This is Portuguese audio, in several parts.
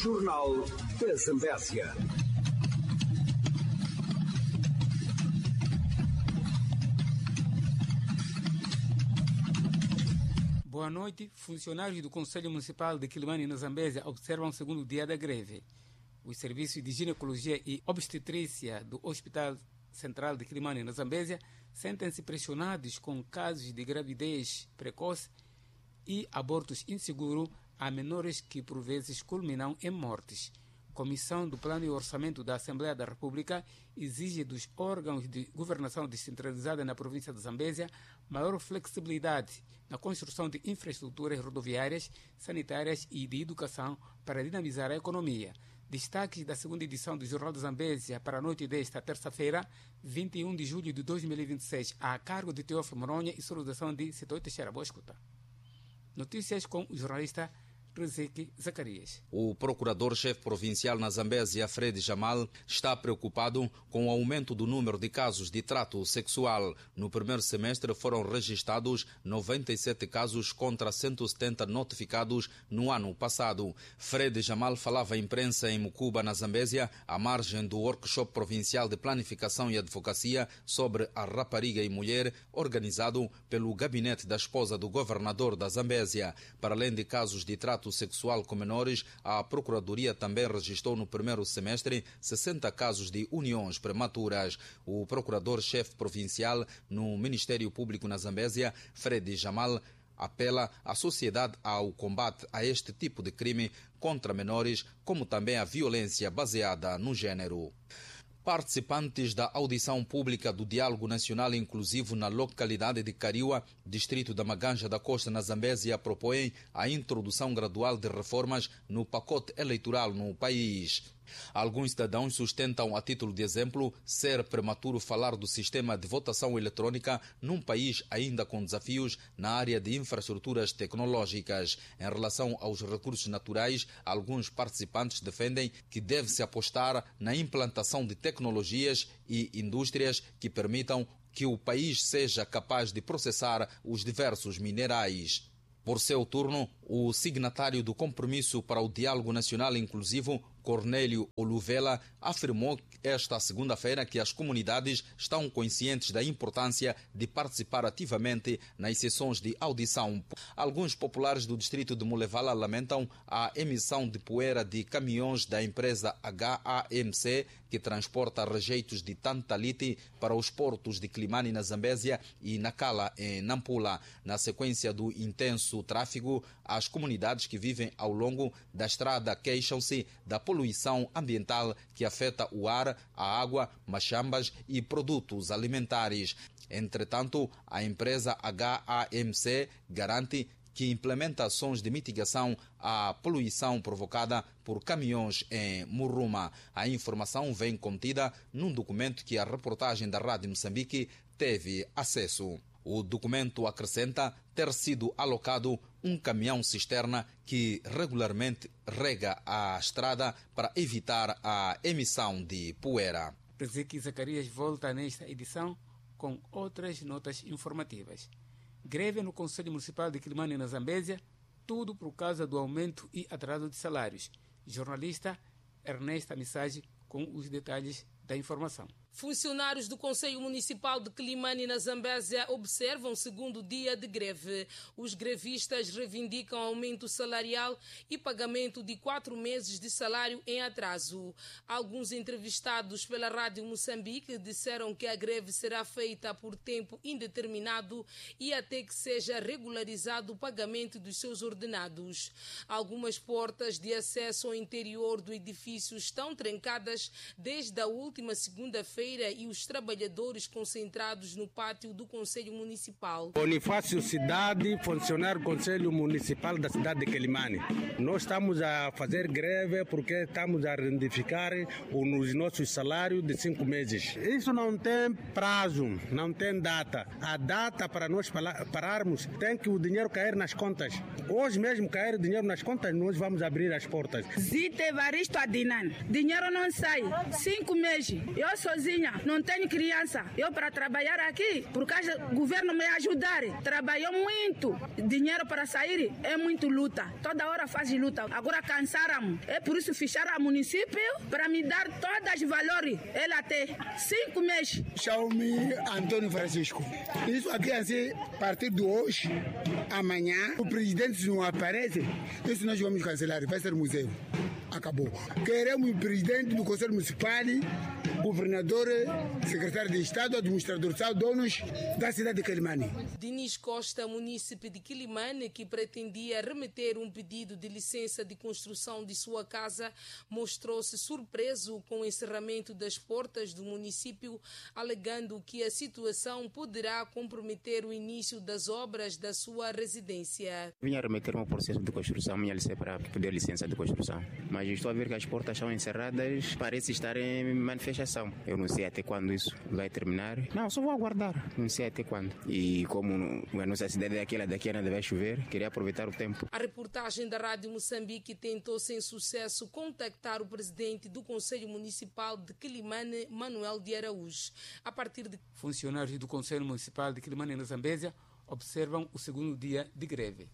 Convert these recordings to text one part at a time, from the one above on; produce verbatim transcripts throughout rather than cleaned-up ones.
Jornal da Zambésia. Boa noite. Funcionários do Conselho Municipal de Quilimane, na Zambésia, observam o segundo dia da greve. Os serviços de ginecologia e obstetrícia do Hospital Central de Quilimane, na Zambésia, sentem-se pressionados com casos de gravidez precoce e abortos inseguros a menores que, por vezes, culminam em mortes. Comissão do Plano e Orçamento da Assembleia da República exige dos órgãos de governação descentralizada na província de Zambésia maior flexibilidade na construção de infraestruturas rodoviárias, sanitárias e de educação para dinamizar a economia. Destaques da segunda edição do Jornal de Zambésia para a noite desta terça-feira, vinte e um de julho de dois mil e vinte e seis, a cargo de Teófilo Moronha e solicitação de Setor Teixeira. Boa escuta. Notícias com o jornalista Rezeki Zacarias. O procurador-chefe provincial na Zambésia, Fred Jamal, está preocupado com o aumento do número de casos de trato sexual. No primeiro semestre foram registrados noventa e sete casos contra cento e setenta notificados no ano passado. Fred Jamal falava à imprensa em Mucuba, na Zambésia, à margem do workshop provincial de planificação e advocacia sobre a rapariga e mulher, organizado pelo gabinete da esposa do governador da Zambésia. Para além de casos de trato sexual com menores, a Procuradoria também registrou no primeiro semestre sessenta casos de uniões prematuras. O procurador-chefe provincial no Ministério Público na Zambésia, Fred Jamal, apela à sociedade ao combate a este tipo de crime contra menores, como também a violência baseada no gênero. Participantes da audição pública do Diálogo Nacional Inclusivo na localidade de Cariua, distrito da Maganja da Costa, na Zambésia, propõem a introdução gradual de reformas no pacote eleitoral no país. Alguns cidadãos sustentam, a título de exemplo, ser prematuro falar do sistema de votação eletrônica num país ainda com desafios na área de infraestruturas tecnológicas. Em relação aos recursos naturais, alguns participantes defendem que deve-se apostar na implantação de tecnologias e indústrias que permitam que o país seja capaz de processar os diversos minerais. Por seu turno, o signatário do Compromisso para o Diálogo Nacional Inclusivo, Cornélio Oluvela, afirmou esta segunda-feira que as comunidades estão conscientes da importância de participar ativamente nas sessões de audição. Alguns populares do distrito de Mulevala lamentam a emissão de poeira de caminhões da empresa H A M C, que transporta rejeitos de tantalite para os portos de Quilimane, na Zambésia, e Nacala, em Nampula. Na sequência do intenso tráfego, as comunidades que vivem ao longo da estrada queixam-se da poluição ambiental que afeta o ar, a água, machambas e produtos alimentares. Entretanto, a empresa H A M C garante que implementa ações de mitigação à poluição provocada por caminhões em Muruma. A informação vem contida num documento que a reportagem da Rádio Moçambique teve acesso. O documento acrescenta ter sido alocado um caminhão-cisterna que regularmente rega a estrada para evitar a emissão de poeira. Rezeki Zacarias volta nesta edição com outras notas informativas. Greve no Conselho Municipal de Quilimane, na Zambésia, tudo por causa do aumento e atraso de salários. Jornalista Ernesta Missage com os detalhes da informação. Funcionários do Conselho Municipal de Quilimane, na Zambésia, observam o segundo dia de greve. Os grevistas reivindicam aumento salarial e pagamento de quatro meses de salário em atraso. Alguns entrevistados pela Rádio Moçambique disseram que a greve será feita por tempo indeterminado e até que seja regularizado o pagamento dos seus ordenados. Algumas portas de acesso ao interior do edifício estão trancadas desde a última segunda-feira e os trabalhadores concentrados no pátio do Conselho Municipal. Bonifácio Cidade, funcionário do Conselho Municipal da cidade de Quilimane. Nós estamos a fazer greve porque estamos a rendificar os nossos salários de cinco meses. Isso não tem prazo, não tem data. A data para nós pararmos tem que o dinheiro cair nas contas. Hoje mesmo cair o dinheiro nas contas, nós vamos abrir as portas. Zita Evaristo Adinan. Dinheiro não sai. Cinco meses hoje, eu sozinha, não tenho criança. Eu para trabalhar aqui, por causa do governo me ajudar, trabalhou muito. Dinheiro para sair é muito luta. Toda hora faz luta. Agora cansaram. É por isso fecharam o município para me dar todos os valores. Ele até cinco meses. Chamo-me Antônio Francisco. Isso aqui assim, a partir de hoje, amanhã, o presidente não aparece, isso nós vamos cancelar, vai ser museu. Acabou. Queremos o presidente do Conselho Municipal, governador, secretário de Estado, administrador de saúde, donos da cidade de Quelimane. Dinis Costa, munícipe de Quelimane, que pretendia remeter um pedido de licença de construção de sua casa, mostrou-se surpreso com o encerramento das portas do município, alegando que a situação poderá comprometer o início das obras da sua residência. Vinha remeter um processo de construção, minha licença para pedir licença de construção, mas estou a ver que as portas estão encerradas, parece estar em manifestação. Eu não sei até quando isso vai terminar. Não, só vou aguardar. Não sei até quando. E como a nossa cidade é aquela daqui, ainda vai chover, queria aproveitar o tempo. A reportagem da Rádio Moçambique tentou sem sucesso contactar o presidente do Conselho Municipal de Quelimane, Manuel de Araújo. A partir de... Funcionários do Conselho Municipal de Quelimane, na Zambésia, observam o segundo dia de greve.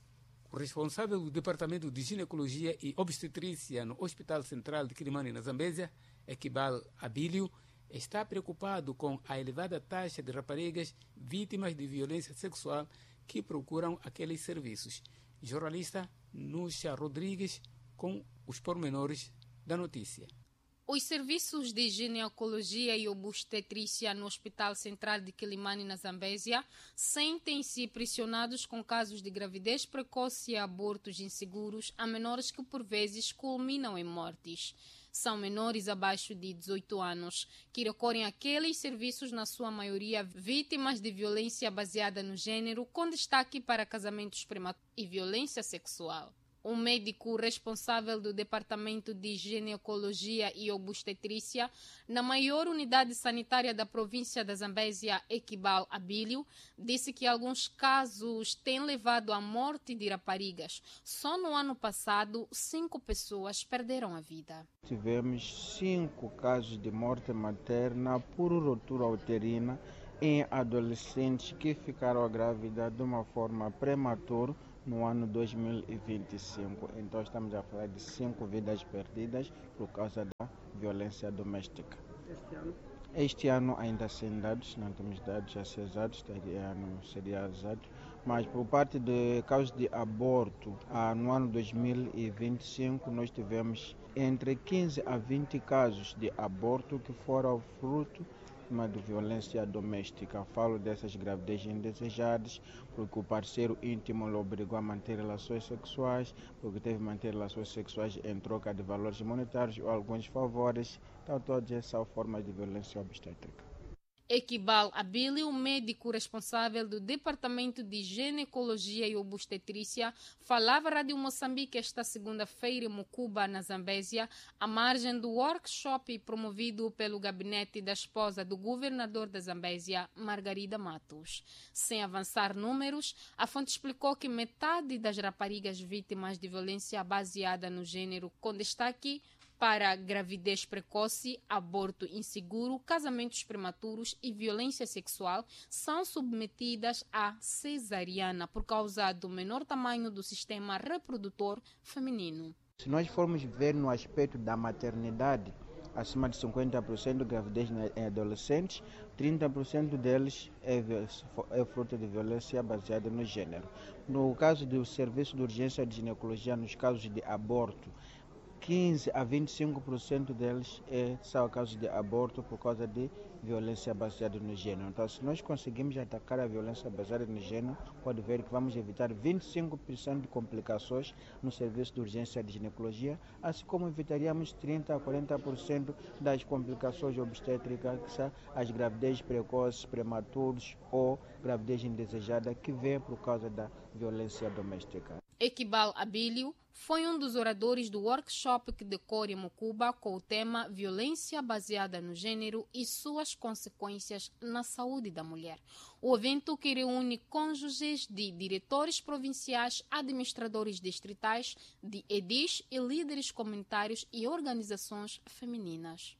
O responsável do Departamento de Ginecologia e Obstetrícia no Hospital Central de Quelimane, na Zambésia, Equibal Abílio, está preocupado com a elevada taxa de raparigas vítimas de violência sexual que procuram aqueles serviços. Jornalista Núcia Rodrigues com os pormenores da notícia. Os serviços de ginecologia e obstetrícia no Hospital Central de Quelimane, na Zambésia, sentem-se pressionados com casos de gravidez precoce e abortos inseguros a menores que, por vezes, culminam em mortes. São menores abaixo de dezoito anos, que recorrem àqueles serviços, na sua maioria, vítimas de violência baseada no gênero, com destaque para casamentos prematuros e violência sexual. O médico responsável do Departamento de Ginecologia e Obstetrícia na maior unidade sanitária da província da Zambésia, Equibal Abílio, disse que alguns casos têm levado à morte de raparigas. Só no ano passado, cinco pessoas perderam a vida. Tivemos cinco casos de morte materna por ruptura uterina em adolescentes que ficaram grávidas de uma forma prematura no ano dois mil e vinte e cinco. Então estamos a falar de cinco vidas perdidas por causa da violência doméstica. Este ano? Este ano ainda sem dados, não temos dados a ser usados, este ano seria usado. Mas por parte de casos de aborto, no ano dois mil e vinte e cinco nós tivemos entre quinze a vinte casos de aborto que foram fruto de violência doméstica. Falo dessas gravidez indesejadas, porque o parceiro íntimo lhe obrigou a manter relações sexuais, porque teve que manter relações sexuais em troca de valores monetários ou alguns favores. Então, todas essas são formas de violência obstétrica. Equibal Abílio, médico responsável do Departamento de Ginecologia e Obstetrícia, falava à Rádio Moçambique esta segunda-feira em Mucuba, na Zambésia, à margem do workshop promovido pelo gabinete da esposa do governador da Zambésia, Margarida Matos. Sem avançar números, a fonte explicou que metade das raparigas vítimas de violência baseada no gênero, com destaque para gravidez precoce, aborto inseguro, casamentos prematuros e violência sexual, são submetidas à cesariana por causa do menor tamanho do sistema reprodutor feminino. Se nós formos ver no aspecto da maternidade, acima de cinquenta por cento de gravidez em adolescentes, trinta por cento deles é, é fruto de violência baseada no gênero. No caso do serviço de urgência de ginecologia, nos casos de aborto, quinze a vinte e cinco por cento deles é, são casos de aborto por causa de violência baseada no gênero. Então, se nós conseguimos atacar a violência baseada no gênero, pode ver que vamos evitar vinte e cinco por cento de complicações no serviço de urgência de ginecologia, assim como evitaríamos trinta a quarenta por cento das complicações obstétricas, que são as gravidez precoces, prematuros ou gravidez indesejada, que vem por causa da violência doméstica. Equibal Abílio foi um dos oradores do workshop que decorre em Mucuba com o tema Violência baseada no gênero e suas consequências na saúde da mulher. O evento que reúne cônjuges de diretores provinciais, administradores distritais, de edis e líderes comunitários e organizações femininas.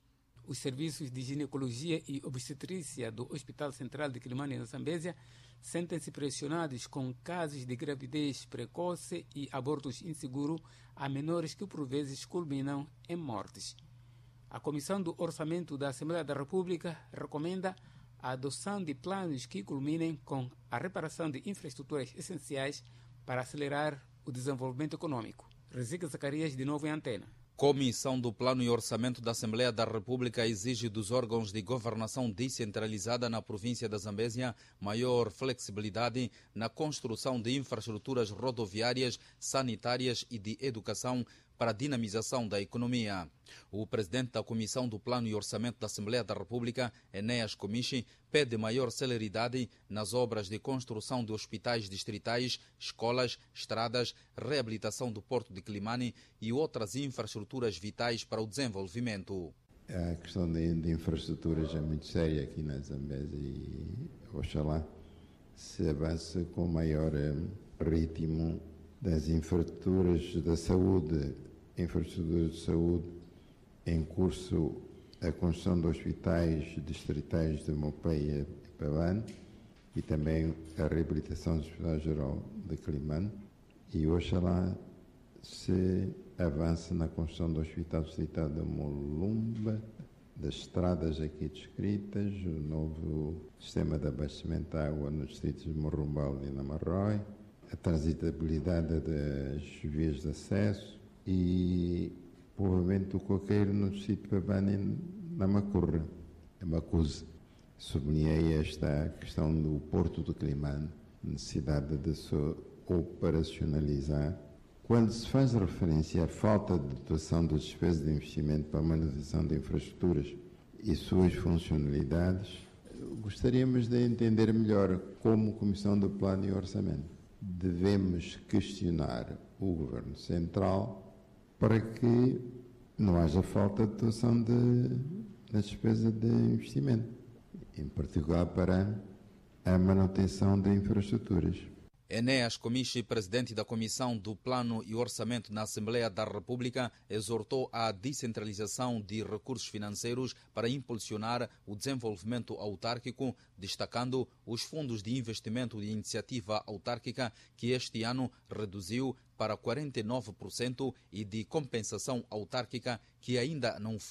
Os serviços de ginecologia e obstetrícia do Hospital Central de Quilimane, na Zambésia, sentem-se pressionados com casos de gravidez precoce e abortos inseguros a menores que por vezes culminam em mortes. A Comissão do Orçamento da Assembleia da República recomenda a adoção de planos que culminem com a reparação de infraestruturas essenciais para acelerar o desenvolvimento econômico. Rezica Zacarias, de novo em Antena. Comissão do Plano e Orçamento da Assembleia da República exige dos órgãos de governação descentralizada na província da Zambésia maior flexibilidade na construção de infraestruturas rodoviárias, sanitárias e de educação para a dinamização da economia. O presidente da Comissão do Plano e Orçamento da Assembleia da República, Enéas Comichi, pede maior celeridade nas obras de construção de hospitais distritais, escolas, estradas, reabilitação do Porto de Quilimane e outras infraestruturas vitais para o desenvolvimento. A questão de, de infraestruturas é muito séria aqui na Zambésia e, oxalá, se avance com maior ritmo das infraestruturas da saúde, infraestruturas de saúde, em curso a construção de hospitais distritais de Mopeia e Pavane e também a reabilitação do Hospital Geral de Quilimane, e oxalá se avance na construção do Hospital Distrital de Molumba, das estradas aqui descritas, o novo sistema de abastecimento de água nos distritos de Morrumbal e Namarrói, a transitabilidade das vias de acesso e povoamento do coqueiro no distrito de Pavane na Macurra, a Macuse. Sublinhei esta questão do Porto de Quilimane, necessidade de se operacionalizar. Quando se faz referência à falta de dotação de despesas de investimento para a manutenção de infraestruturas e suas funcionalidades, gostaríamos de entender melhor como Comissão do Plano e Orçamento devemos questionar o Governo Central para que não haja falta de dotação de, de despesa de investimento, em particular para a manutenção de infraestruturas. Enéas Comichi, presidente da Comissão do Plano e Orçamento na Assembleia da República, exortou a descentralização de recursos financeiros para impulsionar o desenvolvimento autárquico, destacando os fundos de investimento de iniciativa autárquica, que este ano reduziu para quarenta e nove por cento, e de compensação autárquica, que ainda não